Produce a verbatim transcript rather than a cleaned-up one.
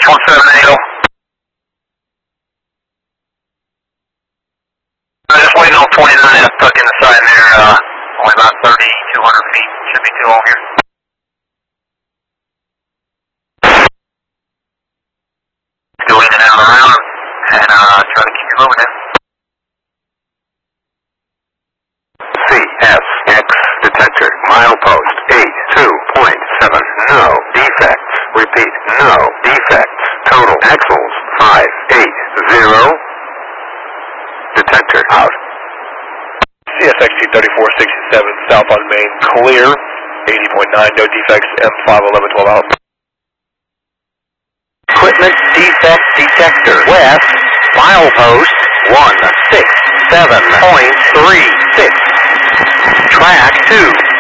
one seven eight. I'm just waiting on twenty-nine F tuck in the side there, uh, only about thirty-two hundred feet. Should be too long here. Go in and out around and uh, try to keep you moving in. C S X detector, milepost eight two point seven, no defects. Repeat, no defects. Total axles five eight zero. Detector out. C S X T thirty-four sixty-seven, south on Main, clear, eighty point nine, no defects, M five eleven twelve out. Equipment defect detector, west, milepost one six seven point three six. Track two.